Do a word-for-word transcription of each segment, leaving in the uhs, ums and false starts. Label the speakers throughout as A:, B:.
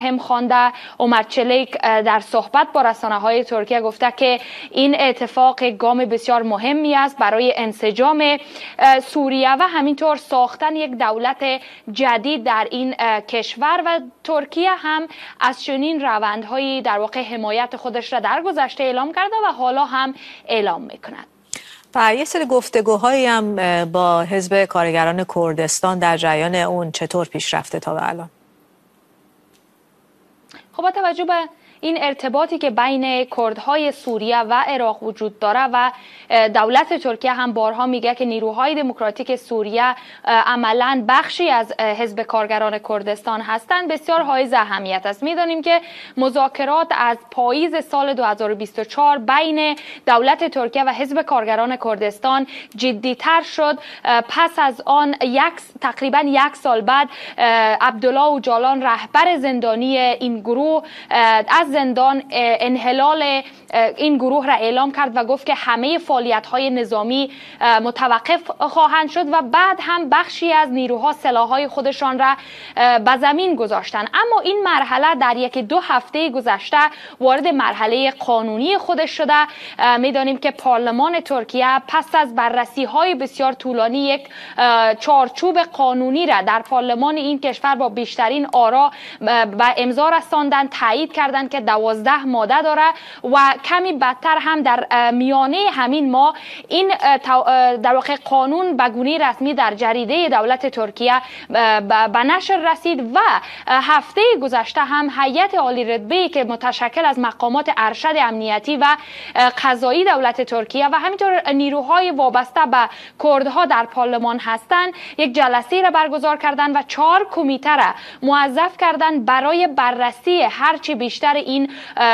A: هم خوانده عمر چلیک در صحبت با رسانه‌های ترکیه گفته که این اتفاق گام بسیار مهمی است برای انسجام سوریه و همینطور ساختن یک دولت جدید در این کشور و ترکیه هم از چنین روندهایی در واقع حمایت خودش را در گذشته اعلام کرده و حالا هم اعلام میکند.
B: و یه سری گفتگوهایی هم با حزب کارگران کردستان در جریان اون چطور پیش رفته تا به الان؟
A: خب با توجه به این ارتباطی که بین کردهای سوریه و عراق وجود داره و دولت ترکیه هم بارها میگه که نیروهای دموکراتیک سوریه عملاً بخشی از حزب کارگران کردستان هستند، بسیار حائز اهمیت است. میدانیم که مذاکرات از پاییز سال دو هزار و بیست و چهار بین دولت ترکیه و حزب کارگران کردستان جدی‌تر شد. پس از آن یک تقریباً یک سال بعد عبدالله اوجالان رهبر زندانی این گروه از زندان انحلال این گروه را اعلام کرد و گفت که همه فعالیت‌های نظامی متوقف خواهند شد و بعد هم بخشی از نیروها سلاح‌های خودشان را به زمین گذاشتند. اما این مرحله در یک دو هفته گذشته وارد مرحله قانونی خودش شده. می‌دانیم که پارلمان ترکیه پس از بررسی‌های بسیار طولانی یک چارچوب قانونی را در پارلمان این کشور با بیشترین آرا و امضا رساندند، تایید کردند که دوازده ماده داره و کمی بدتر هم در میانه همین ماه این در واقع قانون به گونه رسمی در جریده دولت ترکیه به نشر رسید و هفته گذشته هم هیئت عالی رتبه‌ای که متشکل از مقامات ارشد امنیتی و قضایی دولت ترکیه و همینطور نیروهای وابسته به کردها در پارلمان هستند یک جلسه را برگزار کردند و چهار کمیته را موظف کردند برای بررسی هرچی بیشتر این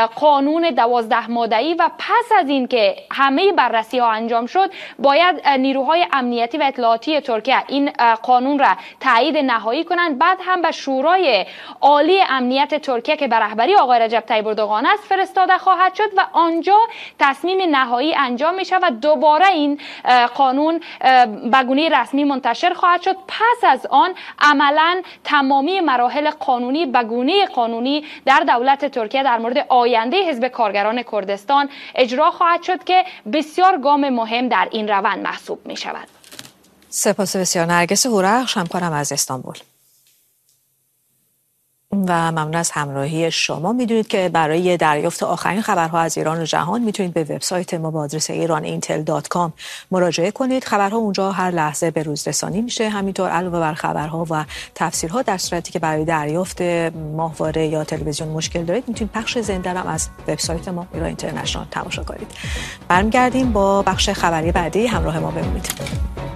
A: قانون دوازده ماده‌ای و پس از این که همه بررسی ها انجام شد باید نیروهای امنیتی و اطلاعاتی ترکیه این قانون را تایید نهایی کنند. بعد هم به شورای عالی امنیت ترکیه که به رهبری آقای رجب طیب اردوغان است فرستاده خواهد شد و آنجا تصمیم نهایی انجام میشه و دوباره این قانون به گونه رسمی منتشر خواهد شد. پس از آن عملا تمامی مراحل قانونی به گونه قانونی در دولت ترکیه در مورد آینده حزب کارگران کردستان اجرا خواهد شد که بسیار گام مهم در این روند محسوب می شود.
B: سپاس بسیار. نرگس هورخش، همکارم از استانبول. و ممنون از همراهی شما. میدونید که برای دریافت آخرین خبرها از ایران و جهان میتونید به وبسایت ما با آدرس ایران اینتل دات کام مراجعه کنید. خبرها اونجا هر لحظه به روز رسانی میشه. همینطور علاوه بر خبرها و تفسیرها در صورتی که برای دریافت ماهواره یا تلویزیون مشکل دارید میتونید پخش زنده هم از وبسایت ما ایران اینترنشنال تماشا کنید. برمیگردیم با بخش خبری بعدی. همراه ما بمونید.